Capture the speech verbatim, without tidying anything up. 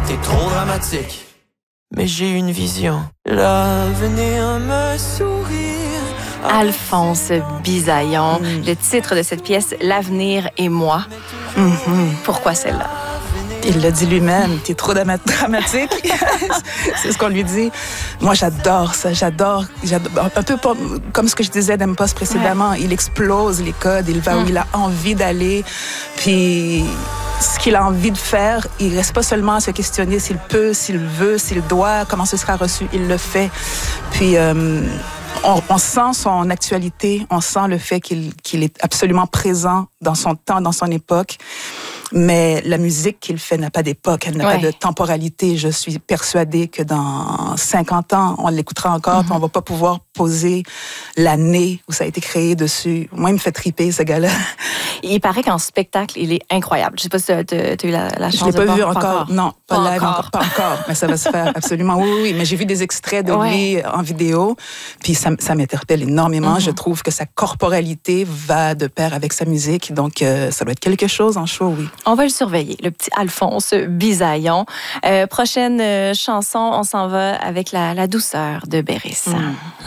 t'es trop dramatique. Mais j'ai une vision, l'avenir me sourit. Alphonse Bisaillon, mm. le titre de cette pièce, L'avenir et moi. Mm-hmm. Pourquoi celle-là? Il l'a dit lui-même, t'es trop dramatique. C'est ce qu'on lui dit. Moi, j'adore ça, j'adore, j'adore. Un peu comme ce que je disais d'Empos précédemment, ouais. Il explose les codes, il va mm. où il a envie d'aller. Puis, ce qu'il a envie de faire, il reste pas seulement à se questionner s'il peut, s'il veut, s'il doit, comment ce sera reçu. Il le fait. Puis, euh, on, on sent son actualité, on sent le fait qu'il, qu'il est absolument présent dans son temps, dans son époque. Mais la musique qu'il fait n'a pas d'époque, elle n'a ouais. pas de temporalité. Je suis persuadée que dans cinquante ans, on l'écoutera encore, mm-hmm. puis on va pas pouvoir poser l'année où ça a été créé dessus. Moi, il me fait triper, ce gars-là. Il paraît qu'en spectacle, il est incroyable. Je sais pas si tu as eu la, la chance de voir. Je l'ai pas vu pas encore. encore. Non, pas, pas live encore. encore. Pas encore, mais ça va se faire absolument. Oui, oui, mais j'ai vu des extraits de ouais. lui en vidéo, puis ça, ça m'interpelle énormément. Mm-hmm. Je trouve que sa corporalité va de pair avec sa musique, donc euh, ça doit être quelque chose en show, oui. On va le surveiller, le petit Alphonse Bisaillon. Euh, prochaine euh, chanson, on s'en va avec la, la douceur de Béris. Mm.